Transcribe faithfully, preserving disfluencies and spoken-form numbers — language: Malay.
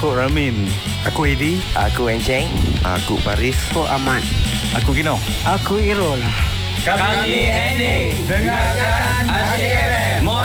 Aku Ramin. Aku Edi. Aku Enceng. Aku Faris. Aku Ahmad. Aku Kino. Aku Irul. Kami Ending. Dengarkan Asyik F M.